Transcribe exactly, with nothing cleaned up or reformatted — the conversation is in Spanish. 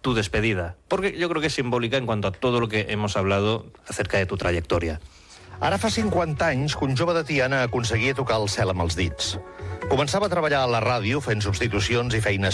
tu despedida, porque yo creo que es simbólica en cuanto a todo lo que hemos hablado acerca de tu trayectoria. Ara fa cinquanta anys que un jove de Tiana aconseguia tocar el cel amb els dits. Començava a treballar a la ràdio fent substitucions i feines